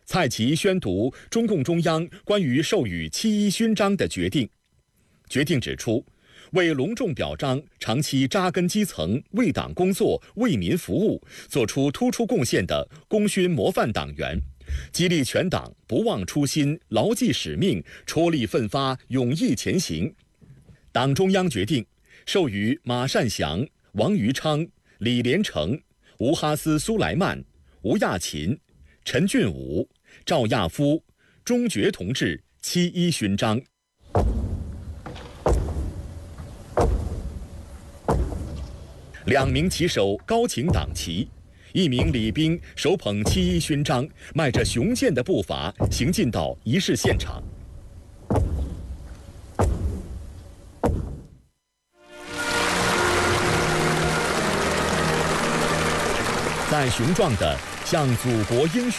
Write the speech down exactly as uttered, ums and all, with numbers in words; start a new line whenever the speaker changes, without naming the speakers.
蔡奇宣读中共中央关于授予七一勋章的决定。决定指出，为隆重表彰长期扎根基层、为党工作、为民服务，做出突出贡献的功勋模范党员，激励全党不忘初心、牢记使命、踔厉奋发、勇毅前行。党中央决定授予马善祥、王余昌、李连成、吴哈斯·苏莱曼、吴亚勤、陈俊武、赵亚夫、钟觉同志七一勋章。两名旗手高擎党旗，一名礼兵手捧七一勋章，迈着雄健的步伐行进到仪式现场。在雄壮的向祖国英雄